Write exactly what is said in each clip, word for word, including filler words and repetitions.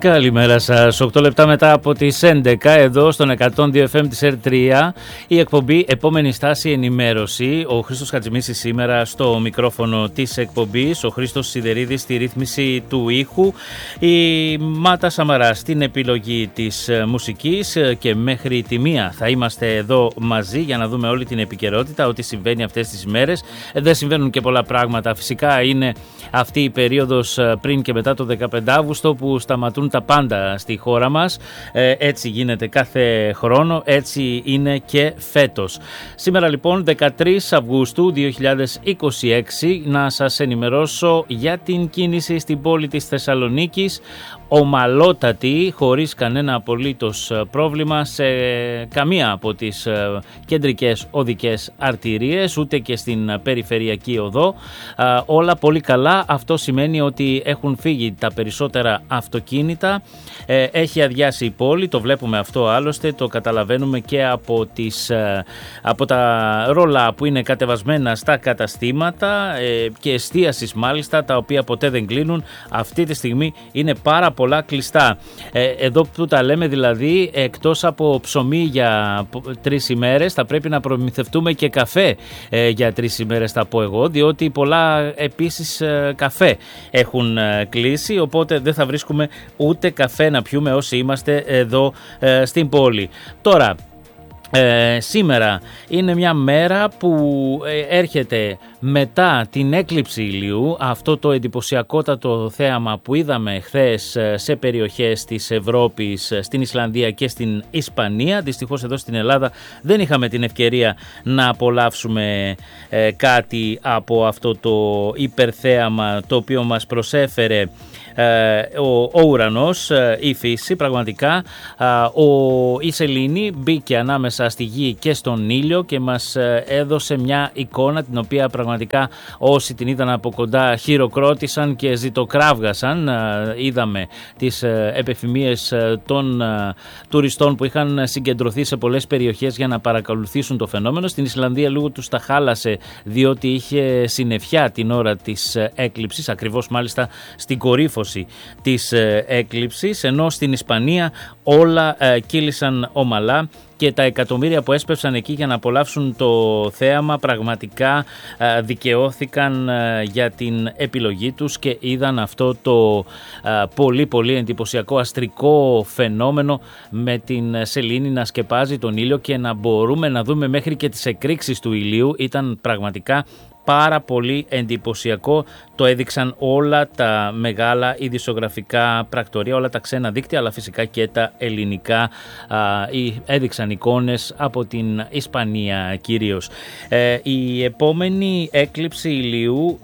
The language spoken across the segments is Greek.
Καλημέρα σας. οκτώ λεπτά μετά από τις έντεκα εδώ στον εκατόν δύο εφ εμ της ερ τρία η εκπομπή Επόμενη Στάση Ενημέρωση. Ο Χρήστος Χατζημίσης σήμερα στο μικρόφωνο της εκπομπής, ο Χρήστος Σιδερίδης στη ρύθμιση του ήχου, η Μάτα Σαμαρά στην επιλογή της μουσικής και μέχρι τη μία θα είμαστε εδώ μαζί για να δούμε όλη την επικαιρότητα, ό,τι συμβαίνει αυτές τις μέρες. Δεν συμβαίνουν και πολλά πράγματα. Φυσικά είναι αυτή η περίοδος πριν και μετά το δεκαπέντε Αύγουστο που σταματούν τα πάντα στη χώρα μας. Ε, έτσι γίνεται κάθε χρόνο, έτσι είναι και φέτος. Σήμερα λοιπόν δεκατρείς Αυγούστου δύο χιλιάδες είκοσι έξι να σας ενημερώσω για την κίνηση στην πόλη της Θεσσαλονίκης, ομαλότατη, χωρίς κανένα απολύτως πρόβλημα σε καμία από τις κεντρικές οδικές αρτηρίες, ούτε και στην περιφερειακή οδό. Όλα πολύ καλά. Αυτό σημαίνει ότι έχουν φύγει τα περισσότερα αυτοκίνητα, έχει αδειάσει η πόλη, το βλέπουμε αυτό άλλωστε, το καταλαβαίνουμε και από, τις, από τα ρόλα που είναι κατεβασμένα στα καταστήματα και εστίασης μάλιστα, τα οποία ποτέ δεν κλείνουν. Αυτή τη στιγμή είναι πάρα πολλά κλειστά. Εδώ που τα λέμε δηλαδή, εκτός από ψωμί για τρεις ημέρες, θα πρέπει να προμηθευτούμε και καφέ για τρεις ημέρες, θα πω εγώ, διότι πολλά επίσης καφέ έχουν κλείσει, οπότε δεν θα βρίσκουμε ούτε καφέ να πιούμε όσοι είμαστε εδώ ε, στην πόλη. Τώρα, ε, σήμερα είναι μια μέρα που ε, έρχεται μετά την έκλειψη ηλίου, αυτό το εντυπωσιακότατο θέαμα που είδαμε χθες σε περιοχές της Ευρώπης, στην Ισλανδία και στην Ισπανία. Δυστυχώς εδώ στην Ελλάδα δεν είχαμε την ευκαιρία να απολαύσουμε ε, κάτι από αυτό το υπερθέαμα το οποίο μας προσέφερε ο, ο ουρανός, η φύση. Πραγματικά ο, η σελήνη μπήκε ανάμεσα στη γη και στον ήλιο και μας έδωσε μια εικόνα την οποία πραγματικά όσοι την είδαν από κοντά χειροκρότησαν και ζητοκράβγασαν. Είδαμε τις επεφημίες των τουριστών που είχαν συγκεντρωθεί σε πολλές περιοχές για να παρακολουθήσουν το φαινόμενο. Στην Ισλανδία λίγο τους τα χάλασε, διότι είχε συννεφιά την ώρα της έκλειψης, ακριβώς μάλιστα στην κορύφωση της έκλειψης, ενώ στην Ισπανία όλα ε, κύλησαν ομαλά και τα εκατομμύρια που έσπευσαν εκεί για να απολαύσουν το θέαμα πραγματικά ε, δικαιώθηκαν ε, για την επιλογή τους και είδαν αυτό το ε, πολύ πολύ εντυπωσιακό αστρικό φαινόμενο με την σελήνη να σκεπάζει τον ήλιο και να μπορούμε να δούμε μέχρι και τις εκρήξεις του ηλίου. Ήταν πραγματικά πάρα πολύ εντυπωσιακό. Το έδειξαν όλα τα μεγάλα ειδησιογραφικά πρακτορία, όλα τα ξένα δίκτυα, αλλά φυσικά και τα ελληνικά α, έδειξαν εικόνες από την Ισπανία κυρίως. Ε, η επόμενη έκλειψη ηλίου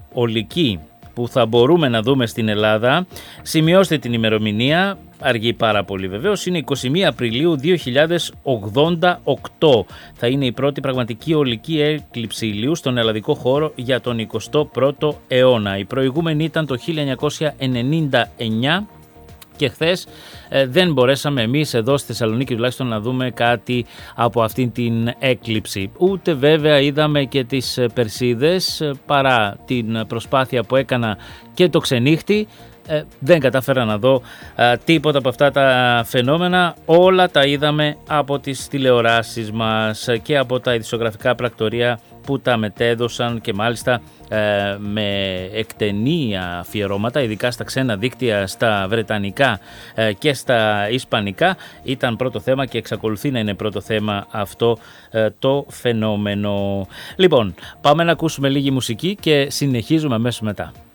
ολική που θα μπορούμε να δούμε στην Ελλάδα, σημειώστε την ημερομηνία, αργεί πάρα πολύ βεβαίως, είναι εικοστή πρώτη Απριλίου δύο χιλιάδες ογδόντα οκτώ. Θα είναι η πρώτη πραγματική ολική έκλειψη ηλίου στον ελλαδικό χώρο για τον εικοστό πρώτο αιώνα. Η προηγούμενη ήταν το χίλια εννιακόσια ενενήντα εννιά και χθες ε, δεν μπορέσαμε εμείς εδώ στη Θεσσαλονίκη τουλάχιστον να δούμε κάτι από αυτή την έκλειψη. Ούτε βέβαια είδαμε και τις Περσίδες, παρά την προσπάθεια που έκανα και το ξενύχτη. Ε, δεν κατάφερα να δω ε, τίποτα από αυτά τα φαινόμενα. Όλα τα είδαμε από τις τηλεοράσεις μας και από τα ειδησιογραφικά πρακτορία που τα μετέδωσαν και μάλιστα ε, με εκτενή αφιερώματα, ειδικά στα ξένα δίκτυα, στα βρετανικά ε, και στα ισπανικά. Ήταν πρώτο θέμα και εξακολουθεί να είναι πρώτο θέμα αυτό ε, το φαινόμενο. Λοιπόν, πάμε να ακούσουμε λίγη μουσική και συνεχίζουμε αμέσως μετά.